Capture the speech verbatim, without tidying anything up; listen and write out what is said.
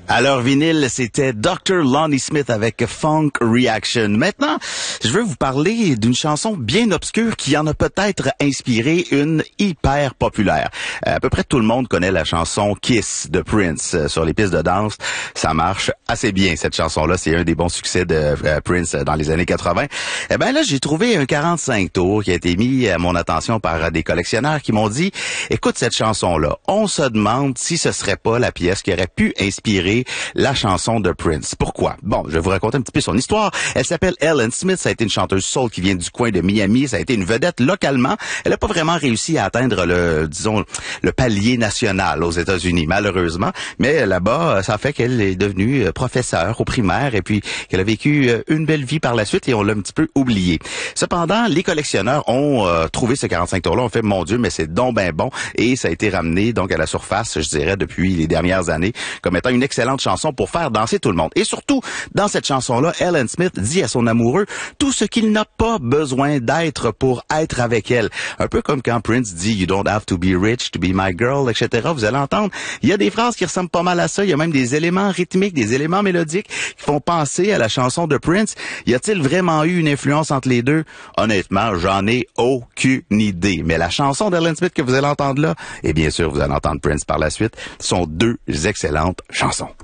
À leur vinyle, c'était docteur Lonnie Smith avec Funk Reaction. Maintenant, je veux vous parler d'une chanson bien obscure qui en a peut-être inspiré une hyper populaire. À peu près tout le monde connaît la chanson Kiss de Prince. Sur les pistes de danse, ça marche assez bien, cette chanson-là. C'est un des bons succès de euh, Prince dans les années quatre-vingt. Eh ben là, j'ai trouvé un quarante-cinq tours qui a été mis à mon attention par des collectionneurs qui m'ont dit, écoute cette chanson-là, on se demande si ce serait pas la pièce qui aurait pu inspirer la chanson de Prince. Pourquoi? Bon, je vais vous raconter un petit peu son histoire. Elle s'appelle Ellen Smith. Ça a été une chanteuse soul qui vient du coin de Miami. Ça a été une vedette localement. Elle n'a pas vraiment réussi à atteindre le, disons, le palier national aux États-Unis, malheureusement. Mais là-bas, ça fait qu'elle est devenue professeure au primaire et puis qu'elle a vécu une belle vie par la suite et on l'a un petit peu oublié. Cependant, les collectionneurs ont euh, trouvé ce quarante-cinq tours-là. On fait, mon Dieu, mais c'est donc ben bon. Et ça a été ramené donc à la surface, je dirais, depuis les dernières années, comme étant une excellente chanson pour faire danser tout le monde. Et surtout, dans cette chanson-là, Ellen Smith dit à son amoureux tout ce qu'il n'a pas besoin d'être pour être avec elle. Un peu comme quand Prince dit « You don't have to be rich to be my girl », et cetera. Vous allez entendre, il y a des phrases qui ressemblent pas mal à ça. Il y a même des éléments rythmiques, des éléments mélodiques qui font penser à la chanson de Prince. Y a-t-il vraiment eu une influence entre les deux? Honnêtement, j'en ai aucune idée. Mais la chanson d'Ellen Smith que vous allez entendre là, et bien sûr, vous allez entendre Prince par la suite, sont deux excellentes chansons.